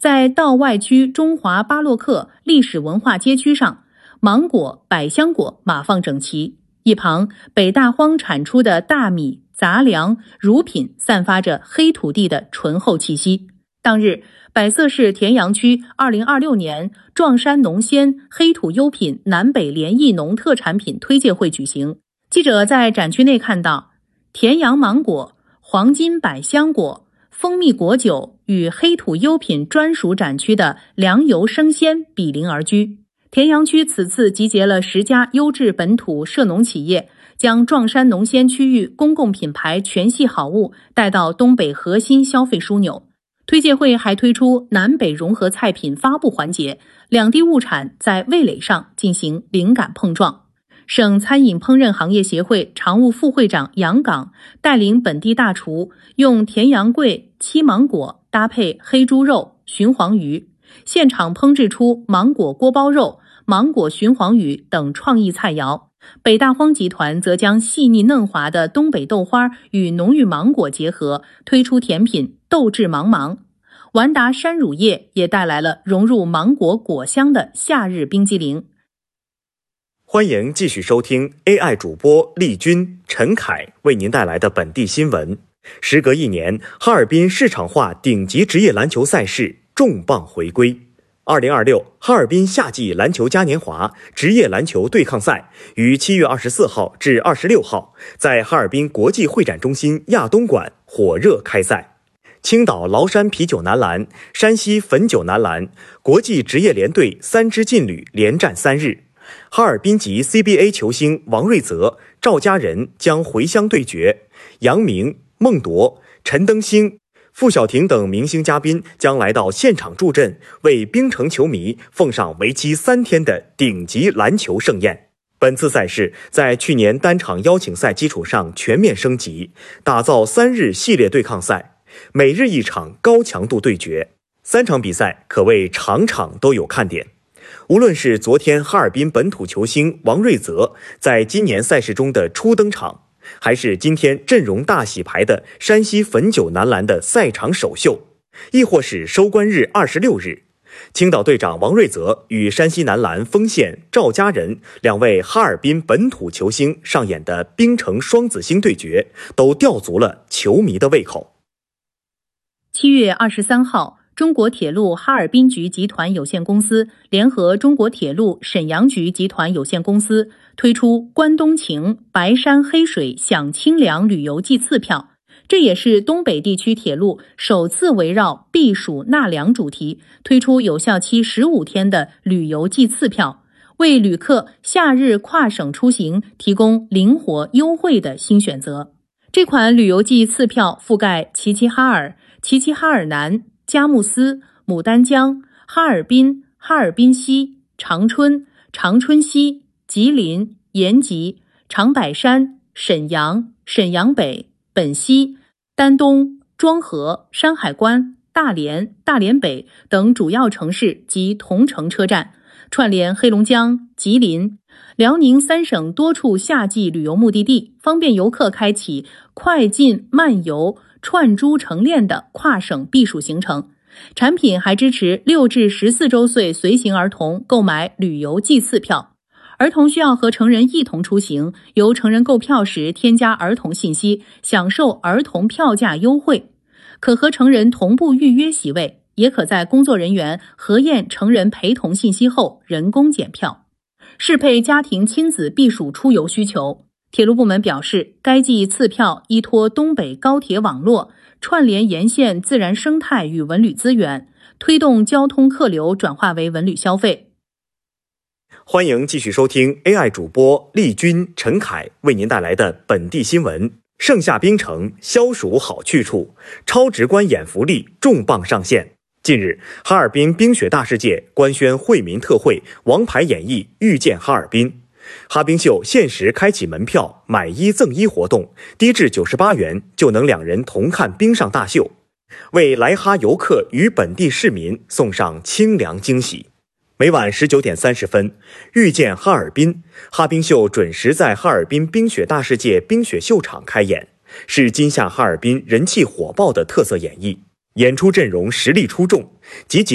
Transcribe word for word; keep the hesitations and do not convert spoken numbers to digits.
在道外区中华巴洛克历史文化街区上，芒果、百香果码放整齐，一旁北大荒产出的大米、杂粮、乳品散发着黑土地的醇厚气息。当日，百色市田阳区二零二六年壮山农鲜黑土优品南北联益农特产品推介会举行。记者在展区内看到，田阳芒果、黄金百香果、蜂蜜果酒与黑土优品专属展区的粮油生鲜比邻而居。田阳区此次集结了十家优质本土涉农企业，将壮山农鲜区域公共品牌全系好物带到东北核心消费枢纽。推介会还推出南北融合菜品发布环节，两地物产在味蕾上进行灵感碰撞。省餐饮烹饪行业协会常务副会长杨岗带领本地大厨用田阳桂、七芒果搭配黑猪肉、鲟黄鱼，现场烹制出芒果锅包肉、芒果鲟黄鱼等创意菜肴。北大荒集团则将细腻嫩滑的东北豆花与浓郁芒果结合，推出甜品豆制芒芒。完达山乳业也带来了融入芒果果香的夏日冰激凌。 欢迎继续收听 A I 主播丽君、陈凯为您带来的本地新闻。时隔一年，哈尔滨市场化顶级职业篮球赛事重磅回归。二零二六哈尔滨夏季篮球嘉年华职业篮球对抗赛于七月二十四号至二十六号在哈尔滨国际会展中心亚东馆火热开赛。青岛崂山啤酒男篮、山西汾酒男篮国际职业联队三支劲旅连战三日，哈尔滨籍 C B A 球星王瑞泽、赵家仁将回乡对决，杨明、孟铎、陈登星、傅晓婷等明星嘉宾将来到现场助阵，为冰城球迷奉上为期三天的顶级篮球盛宴。本次赛事在去年单场邀请赛基础上全面升级，打造三日系列对抗赛，每日一场高强度对决，三场比赛可谓场场都有看点。无论是昨天哈尔滨本土球星王瑞泽在今年赛事中的初登场，还是今天阵容大洗牌的山西汾酒男篮的赛场首秀，亦或是收官日二十六日，青岛队长王瑞泽与山西男篮锋线赵家仁两位哈尔滨本土球星上演的冰城双子星对决，都吊足了球迷的胃口。 七月二十三号，中国铁路哈尔滨局集团有限公司联合中国铁路沈阳局集团有限公司推出关东情白山黑水享清凉旅游季次票，这也是东北地区铁路首次围绕避暑纳凉主题推出有效期十五天的旅游季次票，为旅客夏日跨省出行提供灵活优惠的新选择。这款旅游季次票覆盖齐齐哈尔、齐齐哈尔南、佳木斯、牡丹江、哈尔滨、哈尔滨西、长春、长春西、吉林、延吉、长白山、沈阳、沈阳北、本溪、丹东、庄河、山海关、大连、大连北等主要城市及同城车站，串联黑龙江、吉林、辽宁三省多处夏季旅游目的地，方便游客开启快进慢游串珠成链的跨省避暑行程。产品还支持六至十四周岁随行儿童购买旅游季次票，儿童需要和成人一同出行，由成人购票时添加儿童信息，享受儿童票价优惠，可和成人同步预约席位，也可在工作人员核验成人陪同信息后人工检票，适配家庭亲子避暑出游需求。铁路部门表示，该季次票依托东北高铁网络，串联沿线自然生态与文旅资源，推动交通客流转化为文旅消费。 欢迎继续收听 A I 主播丽君、陈凯为您带来的本地新闻。盛夏冰城，消暑好去处，超直观演福利重磅上线。近日，哈尔滨冰雪大世界官宣惠民特惠王牌演绎遇见哈尔滨。哈冰秀限时开启门票买一赠一活动，低至九十八元就能两人同看冰上大秀，为来哈游客与本地市民送上清凉惊喜。每晚十九点三十分，遇见哈尔滨，哈冰秀准时在哈尔滨冰雪大世界冰雪秀场开演，是今夏哈尔滨人气火爆的特色演绎，演出阵容实力出众，集结